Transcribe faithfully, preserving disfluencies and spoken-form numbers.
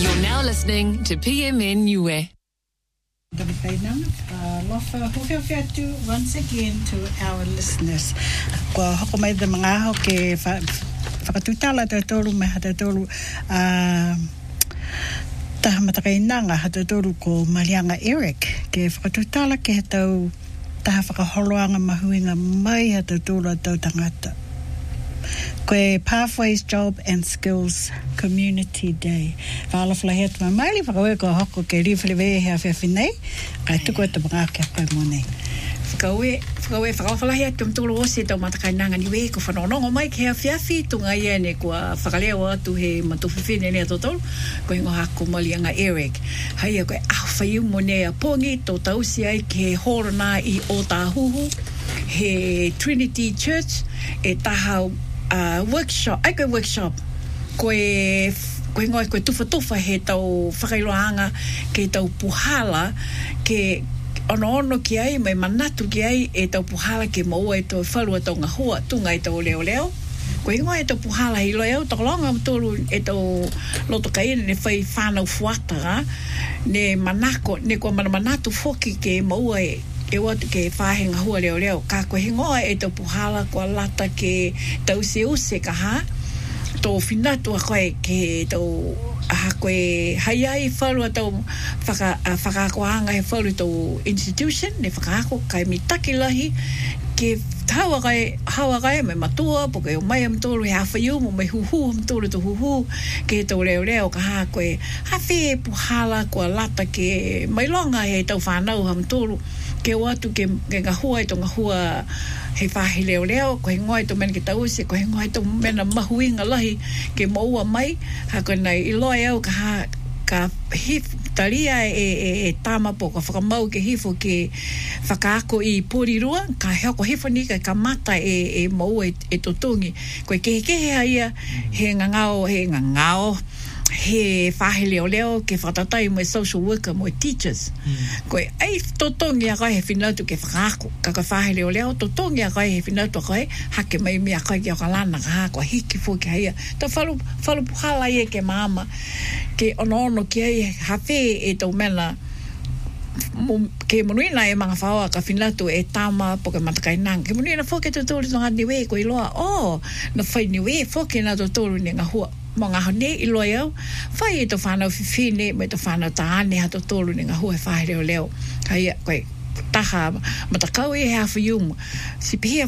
You're now listening to P M N Niue. Lofa hoka atu once again to our listeners. Ko hoko mai de mga ho ke whakatutala te tolu me hata tolu uh, taha matakainanga hata tolu ko Malianga Eric ke whakatutala ke hatau taha whakaholoanga mahuinga mai hata tolu atau tangata. Koe Pathways Job and Skills Community Day. Whaala whalahi atu mai whakawe ko hoko ke riwhaliwe hea whiawhinei. Kai tuku atu mga kia koe mone. Whakawe, whakawe whakawhalahi atu mtulu ose tau matakainanga niwe ko whanonongo mai ke hea whiawhi tunga ia ne kua whakaleo atu he matuwhiwhine ne atotolu. Koe ngoha ko Malianga Eric. Haia koe ahu whaiu mone a pongi tō tausi ai ke horona I o tā huhu. He Trinity Church e taha Uh, workshop, ai koe workshop koe, koe ngoi koe tufa tufa he tau whakailoanga ke tau puhala ke ono ono ki ai mai manatu ki ai e tau puhala ke maua e tau whalua tau ngahua tunga e tau leo leo koe ngoi e tau puhala hi loe au takolonga mtolu e tau loto kaina ne whai whanau fuata ne manako ne kua mana manatu foki ke maua e e watu ke whahenga hua leo leo ka koe hingoa e tau puhala kua lata ke tau se use ka ha tō whinatu a koe ke tau aha koe hai ai whalua tau whaka, whakakoanga he whalu tau institution ne whakaako kai mitaki lahi ke hawa kai hawa kai me matua po ke mai am tolu ha whaiu mo me huhu am tolu to huhu ke tau leo leo ka ha koe ha whi puhala kua lata ke mai longa he tau whanau am tolu ke watu ke ke ngahua I to ngahua he whahi leo leo ko he ngoi to men ke tausi ko he ngoi to mena mahuinga lahi ke maua mai ha ko nei I loe au ka ha ka hif taria e, e, e tamapo ka whakamau ke hifo ke whakaako I porirua ka heoko hifo ni ka mata e, e maua e, e totungi ko ke kehe ia he ngangao he ngangao he whahe leo leo ke whatatai mo social worker mo teachers mm. Koe ai totongi a kai he whinautu ke whakaako ka ka whahe leo leo totongi a kai he whinautu a kai hake mai mea kai ki a kalana ka hako hiki fōki haia ta whalu, whalu puhala ia ke maama ke ono ono ki ai hawhe e tau mena mo, ke monuina e mga whaoa ka whinautu e tama po ke matakainang ke monuina fōke tuturu nga niwe ko iloa oh na whai niwe fōke na tuturu ni nga hua mga hone I loe au whai e to whanau whiwhine me to whanau taane ha to tolu ni ngā hua whahe leo leo haia koe taha matakau e hea whiumu si pihia